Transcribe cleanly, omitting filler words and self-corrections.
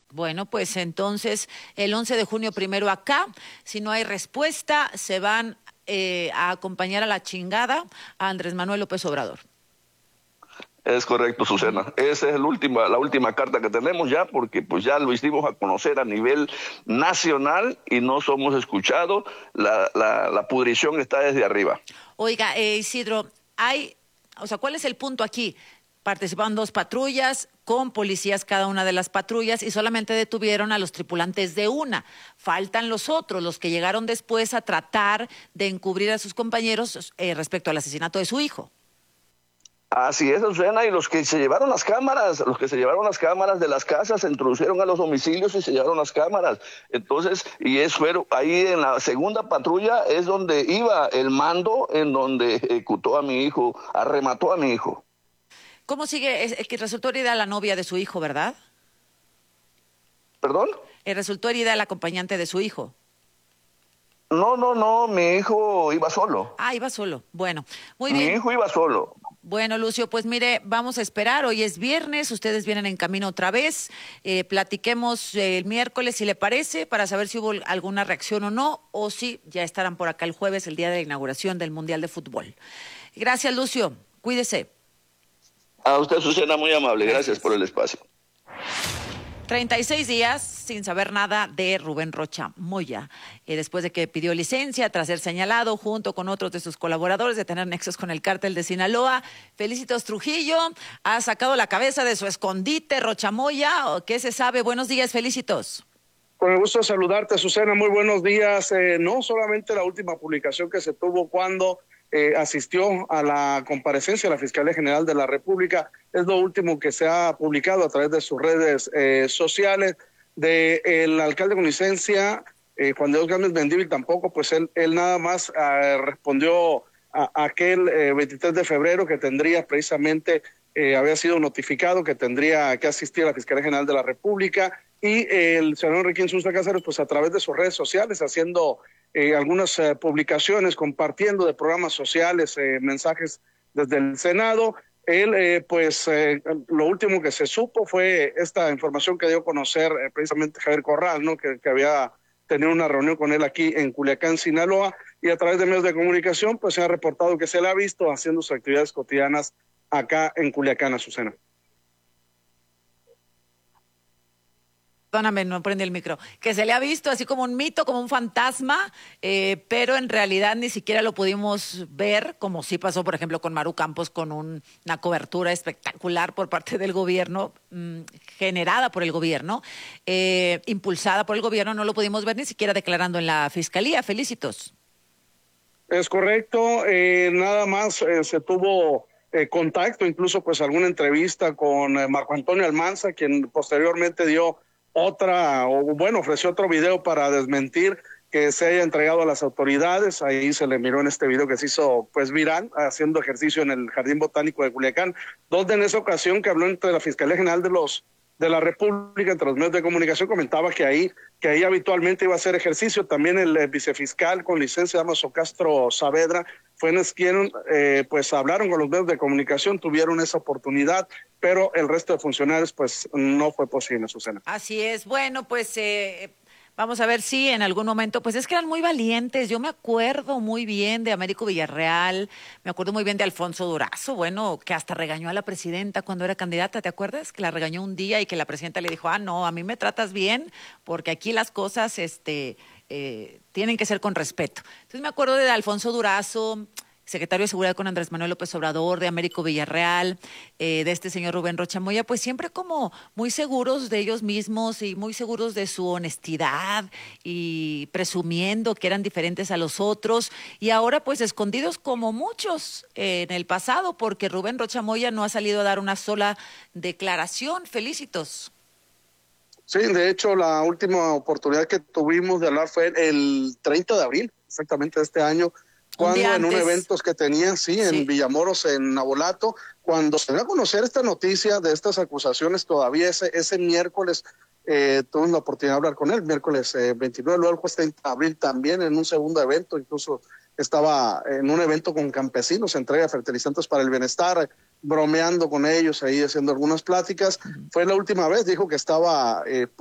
Bueno, pues entonces el 11 de junio primero acá, si no hay respuesta, se van a acompañar a la chingada a Andrés Manuel López Obrador. Es correcto, Ujú. Susana. Esa es la última carta que tenemos ya, porque pues ya lo hicimos a conocer a nivel nacional y no somos escuchados. La pudrición está desde arriba. Oiga, Isidro, ¿cuál es el punto aquí? Participaron dos patrullas con policías cada una de las patrullas y solamente detuvieron a los tripulantes de una. Faltan los otros, los que llegaron después a tratar de encubrir a sus compañeros respecto al asesinato de su hijo. Así es, Susana, y los que se llevaron las cámaras, de las casas, se introducieron a los domicilios y se llevaron las cámaras. Entonces, fueron ahí en la segunda patrulla es donde iba el mando, en donde ejecutó a mi hijo, arremató a mi hijo. ¿Cómo sigue? Es que resultó herida la novia de su hijo, ¿verdad? ¿Perdón? Resultó herida el acompañante de su hijo. No, no, no, mi hijo iba solo. Ah, iba solo. Bueno, muy Mi bien. hijo iba solo. Bueno, Lucio, pues mire, vamos a esperar. Hoy es viernes, ustedes vienen en camino otra vez. Platiquemos el miércoles, si le parece, para saber si hubo alguna reacción o no, o si ya estarán por acá el jueves, el día de la inauguración del Mundial de Fútbol. Gracias, Lucio. Cuídese. A usted, Susana, muy amable. Gracias por el espacio. 36 días sin saber nada de Rubén Rocha Moya, después de que pidió licencia tras ser señalado junto con otros de sus colaboradores de tener nexos con el cártel de Sinaloa. Felicitos Trujillo, ha sacado la cabeza de su escondite Rocha Moya. ¿Qué se sabe? Buenos días, Felicitos. Con el gusto de saludarte, Susana, muy buenos días. No solamente la última publicación que se tuvo cuando asistió a la comparecencia de la Fiscalía General de la República, es lo último que se ha publicado a través de sus redes sociales del alcalde con licencia, Juan de Dios Gámez Mendívil. Tampoco, pues él nada más respondió a aquel 23 de febrero que tendría precisamente, había sido notificado que tendría que asistir a la Fiscalía General de la República, y el senador Enrique Insulza Cáceres, pues a través de sus redes sociales, haciendo algunas publicaciones, compartiendo de programas sociales, mensajes desde el Senado. Él, lo último que se supo fue esta información que dio a conocer precisamente Javier Corral, ¿no? Que había tenido una reunión con él aquí en Culiacán, Sinaloa, y a través de medios de comunicación, pues se ha reportado que se le ha visto haciendo sus actividades cotidianas acá en Culiacán, Azucena. Perdóname, no prendí el micro, que se le ha visto así como un mito, como un fantasma, pero en realidad ni siquiera lo pudimos ver, como sí pasó, por ejemplo, con Maru Campos, con una cobertura espectacular por parte del gobierno, generada por el gobierno, impulsada por el gobierno. No lo pudimos ver ni siquiera declarando en la fiscalía. Felicitos. Es correcto, nada más se tuvo contacto, incluso alguna entrevista con Marco Antonio Almanza, quien posteriormente ofreció otro video para desmentir que se haya entregado a las autoridades. Ahí se le miró en este video que se hizo viral, haciendo ejercicio en el Jardín Botánico de Culiacán, donde en esa ocasión que habló entre la Fiscalía General de la República, entre los medios de comunicación, comentaba que ahí habitualmente iba a hacer ejercicio. También el vicefiscal con licencia, Damaso Castro Saavedra, fue quien hablaron con los medios de comunicación, tuvieron esa oportunidad, pero el resto de funcionarios no fue posible, Susana. Así es. Bueno, vamos a ver si en algún momento, es que eran muy valientes. Yo me acuerdo muy bien de Américo Villarreal, me acuerdo muy bien de Alfonso Durazo, que hasta regañó a la presidenta cuando era candidata, ¿te acuerdas? Que la regañó un día y que la presidenta le dijo, no, a mí me tratas bien, porque aquí las cosas tienen que ser con respeto. Entonces me acuerdo de Alfonso Durazo, secretario de Seguridad con Andrés Manuel López Obrador, de Américo Villarreal, de este señor Rubén Rocha Moya, siempre como muy seguros de ellos mismos y muy seguros de su honestidad y presumiendo que eran diferentes a los otros, y ahora escondidos como muchos en el pasado, porque Rubén Rocha Moya no ha salido a dar una sola declaración. Felicitos. Sí, de hecho, la última oportunidad que tuvimos de hablar fue el 30 de abril, exactamente de este año, cuando en un evento que tenía, en Villamoros, en Nabolato, cuando se dio a conocer esta noticia de estas acusaciones, todavía ese miércoles tuvimos la oportunidad de hablar con él, miércoles 29, luego el jueves 30 de abril también en un segundo evento, incluso estaba en un evento con campesinos, entrega de fertilizantes para el bienestar, bromeando con ellos, ahí haciendo algunas pláticas. Fue la última vez, dijo que estaba